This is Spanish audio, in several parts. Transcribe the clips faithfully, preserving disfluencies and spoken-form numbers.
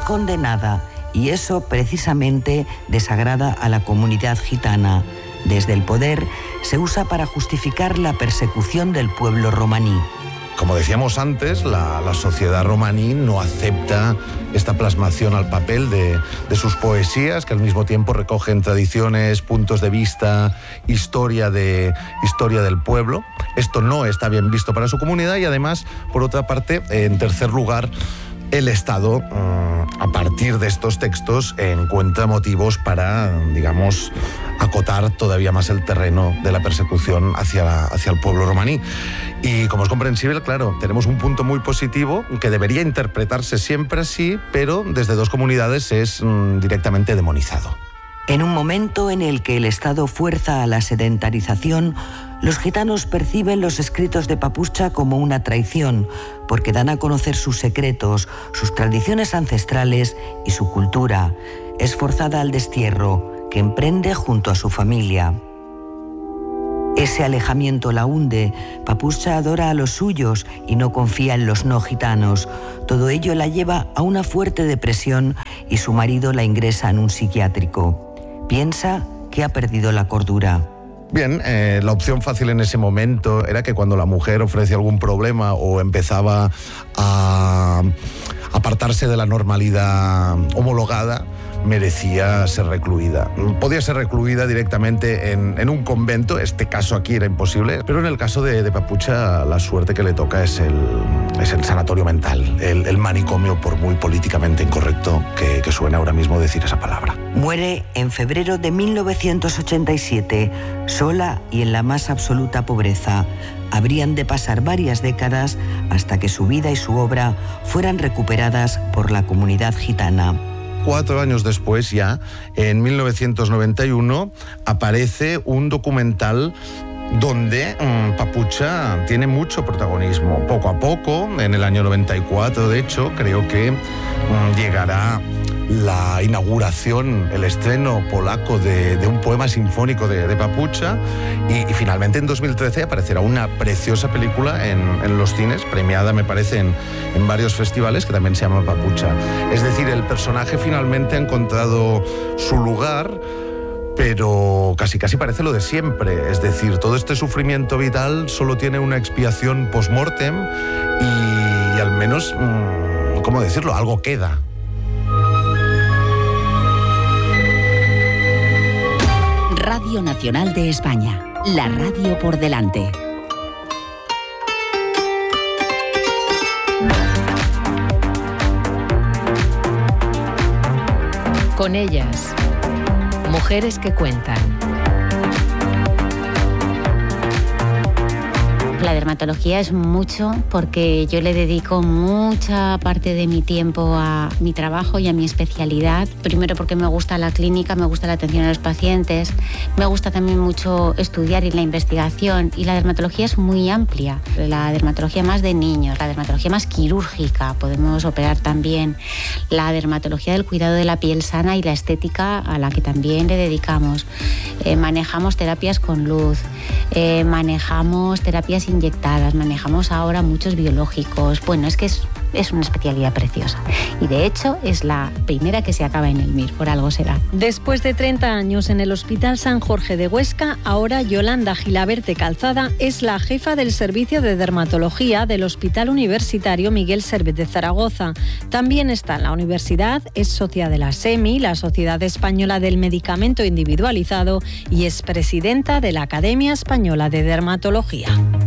esconde nada, y eso precisamente desagrada a la comunidad gitana. Desde el poder se usa para justificar la persecución del pueblo romaní. Como decíamos antes, la, la sociedad romaní no acepta esta plasmación al papel de, de sus poesías, que al mismo tiempo recogen tradiciones, puntos de vista, historia, de, historia del pueblo. Esto no está bien visto para su comunidad y además, por otra parte, en tercer lugar, el Estado, a partir de estos textos, encuentra motivos para, digamos, acotar todavía más el terreno de la persecución hacia, hacia el pueblo romaní. Y como es comprensible, claro, tenemos un punto muy positivo que debería interpretarse siempre así, pero desde dos comunidades es mm, directamente demonizado. En un momento en el que el Estado fuerza a la sedentarización, los gitanos perciben los escritos de Papucha como una traición, porque dan a conocer sus secretos, sus tradiciones ancestrales y su cultura. Es forzada al destierro, que emprende junto a su familia. Ese alejamiento la hunde. Papucha adora a los suyos y no confía en los no gitanos. Todo ello la lleva a una fuerte depresión y su marido la ingresa en un psiquiátrico. Piensa que ha perdido la cordura. Bien, eh, la opción fácil en ese momento era que cuando la mujer ofrecía algún problema o empezaba a apartarse de la normalidad homologada, merecía ser recluida. Podía ser recluida directamente en, en un convento, este caso aquí era imposible, pero en el caso de, de Papucha la suerte que le toca es el, es el sanatorio mental, el, el manicomio, por muy políticamente incorrecto que, que suene ahora mismo decir esa palabra. Muere en febrero de mil novecientos ochenta y siete, sola y en la más absoluta pobreza. Habrían de pasar varias décadas hasta que su vida y su obra fueran recuperadas por la comunidad gitana. Cuatro años después ya, en mil novecientos noventa y uno, aparece un documental donde mmm, Papucha tiene mucho protagonismo. Poco a poco, en el año noventa y cuatro, de hecho, creo que mmm, llegará la inauguración, el estreno polaco de, de un poema sinfónico de, de Papucha y, y finalmente en dos mil trece aparecerá una preciosa película en, en los cines, premiada me parece en, en varios festivales, que también se llama Papucha. Es decir, el personaje finalmente ha encontrado su lugar, pero casi casi parece lo de siempre. Es decir, todo este sufrimiento vital solo tiene una expiación post-mortem y, y al menos, ¿cómo decirlo?, algo queda. Radio Nacional de España, la radio por delante. Con ellas, mujeres que cuentan. La dermatología es mucho porque yo le dedico mucha parte de mi tiempo a mi trabajo y a mi especialidad. Primero porque me gusta la clínica, me gusta la atención a los pacientes, me gusta también mucho estudiar y la investigación, y la dermatología es muy amplia. La dermatología más de niños, la dermatología más quirúrgica, podemos operar también, la dermatología del cuidado de la piel sana y la estética a la que también le dedicamos. Eh, manejamos terapias con luz, eh, manejamos terapias inyectadas, manejamos ahora muchos biológicos. Bueno, es que es, es una especialidad preciosa y de hecho es la primera que se acaba en el M I R, por algo será. Después de treinta años en el Hospital San Jorge de Huesca, ahora Yolanda Gilaberte Calzada es la jefa del servicio de dermatología del Hospital Universitario Miguel Servet de Zaragoza. También está en la universidad, es socia de la SEMI, la Sociedad Española del Medicamento Individualizado, y es presidenta de la Academia Española de Dermatología.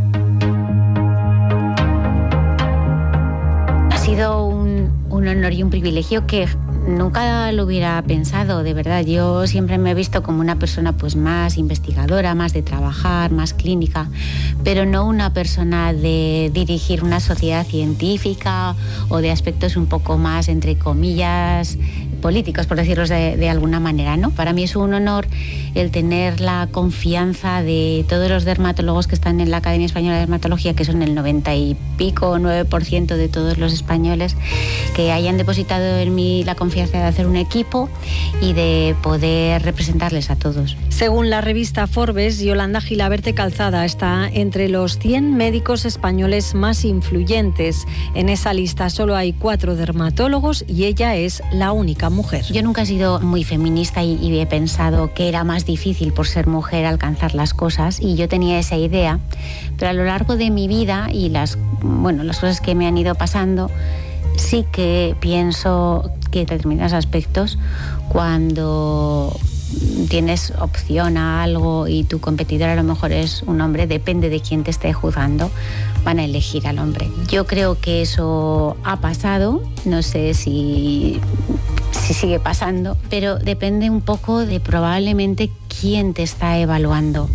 Ha sido un, un honor y un privilegio que nunca lo hubiera pensado, de verdad. Yo siempre me he visto como una persona pues más investigadora, más de trabajar, más clínica, pero no una persona de dirigir una sociedad científica o de aspectos un poco más, entre comillas, políticos, por decirlo de, de alguna manera, ¿no? Para mí es un honor el tener la confianza de todos los dermatólogos que están en la Academia Española de Dermatología, que son el noventa y pico, nueve por ciento de todos los españoles, que hayan depositado en mí la confianza de hacer un equipo y de poder representarles a todos. Según la revista Forbes, Yolanda Gilaberte Calzada está entre los cien médicos españoles más influyentes. En esa lista solo hay cuatro dermatólogos y ella es la única mujer. Yo nunca he sido muy feminista y, y he pensado que era más difícil por ser mujer alcanzar las cosas, y yo tenía esa idea, pero a lo largo de mi vida y las, bueno, las cosas que me han ido pasando, sí que pienso que en determinados aspectos, cuando tienes opción a algo y tu competidor a lo mejor es un hombre, depende de quién te esté juzgando, van a elegir al hombre. Yo creo que eso ha pasado, no sé si, si sigue pasando, pero depende un poco de probablemente quién te está evaluando.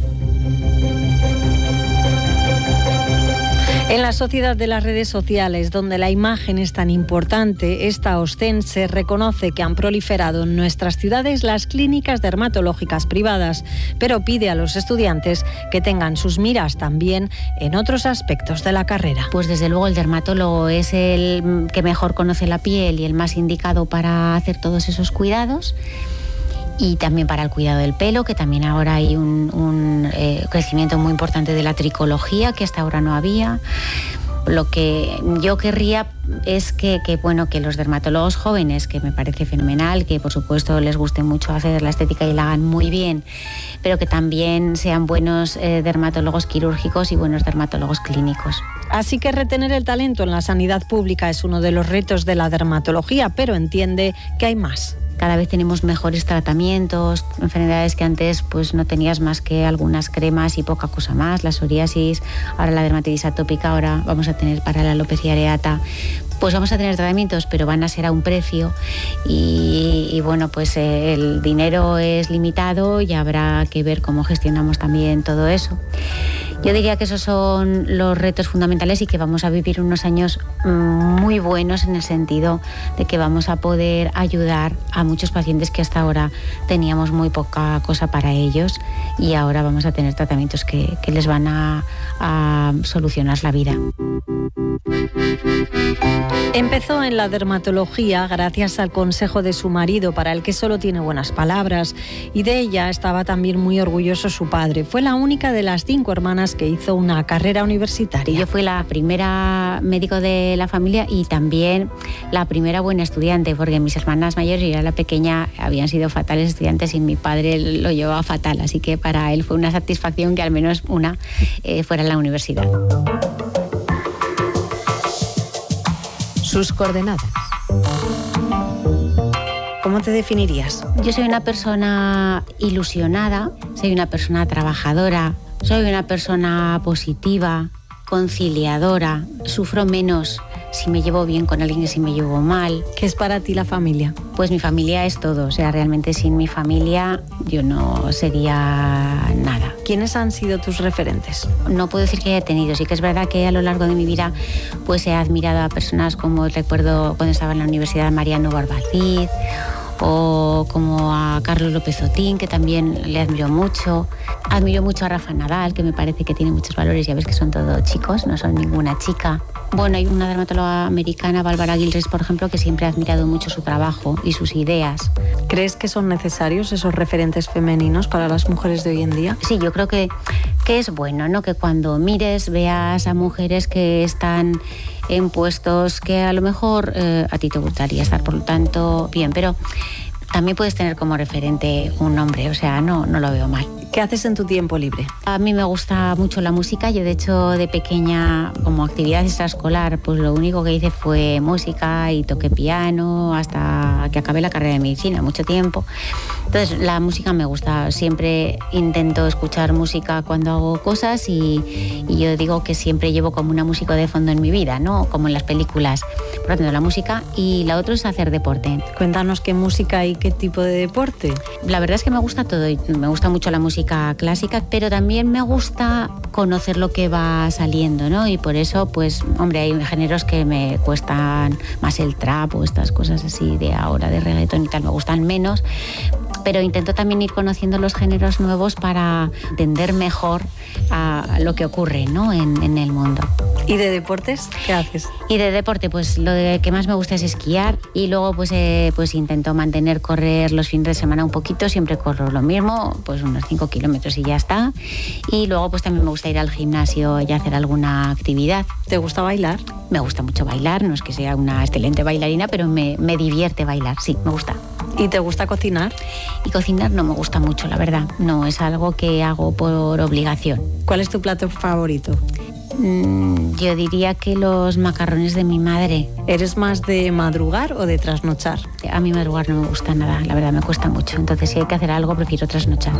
En la sociedad de las redes sociales, donde la imagen es tan importante, esta ostense reconoce que han proliferado en nuestras ciudades las clínicas dermatológicas privadas, pero pide a los estudiantes que tengan sus miras también en otros aspectos de la carrera. Pues desde luego el dermatólogo es el que mejor conoce la piel y el más indicado para hacer todos esos cuidados. Y también para el cuidado del pelo, que también ahora hay un, un eh, crecimiento muy importante de la tricología, que hasta ahora no había. Lo que yo querría es que, que, bueno, que los dermatólogos jóvenes, que me parece fenomenal, que por supuesto les guste mucho hacer la estética y la hagan muy bien, pero que también sean buenos eh, dermatólogos quirúrgicos y buenos dermatólogos clínicos. Así que retener el talento en la sanidad pública es uno de los retos de la dermatología, pero entiende que hay más. Cada vez tenemos mejores tratamientos, enfermedades que antes pues no tenías más que algunas cremas y poca cosa más, la psoriasis, ahora la dermatitis atópica, ahora vamos a tener para la alopecia areata. Pues vamos a tener tratamientos, pero van a ser a un precio y, y bueno, pues eh, el dinero es limitado y habrá que ver cómo gestionamos también todo eso. Yo diría que esos son los retos fundamentales y que vamos a vivir unos años muy buenos en el sentido de que vamos a poder ayudar a muchos pacientes que hasta ahora teníamos muy poca cosa para ellos y ahora vamos a tener tratamientos que, que les van a, a solucionar la vida. Empezó en la dermatología gracias al consejo de su marido, para el que solo tiene buenas palabras, y de ella estaba también muy orgulloso su padre. Fue la única de las cinco hermanas que hizo una carrera universitaria. Yo fui la primera médico de la familia y también la primera buena estudiante, porque mis hermanas mayores y yo la pequeña habían sido fatales estudiantes y mi padre lo llevaba fatal, así que para él fue una satisfacción que al menos una eh, fuera a la universidad. Sus coordenadas. ¿Cómo te definirías? Yo soy una persona ilusionada, soy una persona trabajadora, soy una persona positiva, conciliadora, sufro menos si me llevo bien con alguien que si me llevo mal. ¿Qué es para ti la familia? Pues mi familia es todo, o sea, realmente sin mi familia yo no sería nada. ¿Quiénes han sido tus referentes? No puedo decir que haya tenido, sí que es verdad que a lo largo de mi vida pues he admirado a personas como recuerdo cuando estaba en la universidad, Mariano Barbacid, o como a Carlos López Otín, que también le admiro mucho. Admiro mucho a Rafa Nadal, que me parece que tiene muchos valores, ya ves que son todos chicos, no son ninguna chica. Bueno, hay una dermatóloga americana, Bárbara Gilres, por ejemplo, que siempre ha admirado mucho su trabajo y sus ideas. ¿Crees que son necesarios esos referentes femeninos para las mujeres de hoy en día? Sí, yo creo que, que es bueno, ¿no? Que cuando mires veas a mujeres que están en puestos que a lo mejor eh, a ti te gustaría estar, por lo tanto, bien, pero también puedes tener como referente un hombre, o sea, no, no lo veo mal. ¿Qué haces en tu tiempo libre? A mí me gusta mucho la música. Yo, de hecho, de pequeña, como actividad extraescolar, pues lo único que hice fue música y toqué piano hasta que acabé la carrera de medicina, mucho tiempo. Entonces, la música me gusta. Siempre intento escuchar música cuando hago cosas y, y yo digo que siempre llevo como una música de fondo en mi vida, ¿no? Como en las películas. Por lo tanto, la música, y la otra es hacer deporte. Cuéntanos qué música y qué tipo de deporte? La verdad es que me gusta todo. Me gusta mucho la música clásica, pero también me gusta conocer lo que va saliendo, ¿no? Y por eso, pues, hombre, hay géneros que me cuestan más, el trap o estas cosas así de ahora, de reggaetón y tal, me gustan menos. Pero intento también ir conociendo los géneros nuevos para entender mejor a lo que ocurre, ¿no? en, en el mundo. ¿Y de deportes qué haces? Y de deporte, pues lo de que más me gusta es esquiar y luego pues, eh, pues intento mantener correr los fines de semana un poquito, siempre corro lo mismo, pues unos cinco kilómetros y ya está. Y luego pues también me gusta ir al gimnasio y hacer alguna actividad. ¿Te gusta bailar? Me gusta mucho bailar, no es que sea una excelente bailarina, pero me, me divierte bailar, sí, me gusta. ¿Y te gusta cocinar? Y cocinar no me gusta mucho, la verdad. No, es algo que hago por obligación. ¿Cuál es tu plato favorito? Mm, yo diría que los macarrones de mi madre. ¿Eres más de madrugar o de trasnochar? A mí madrugar no me gusta nada, la verdad me cuesta mucho. Entonces si hay que hacer algo prefiero trasnochar.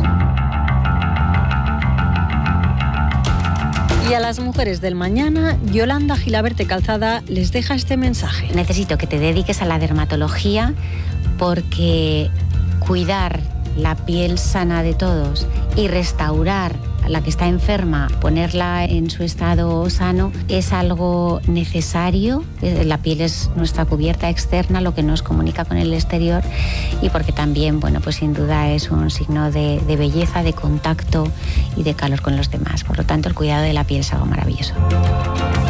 Y a las mujeres del mañana, Yolanda Gilaberte Calzada les deja este mensaje. Necesito que te dediques a la dermatología porque cuidar la piel sana de todos y restaurar a la que está enferma, ponerla en su estado sano, es algo necesario. La piel es nuestra cubierta externa, lo que nos comunica con el exterior, y porque también, bueno, pues sin duda es un signo de, de belleza, de contacto y de calor con los demás. Por lo tanto, el cuidado de la piel es algo maravilloso.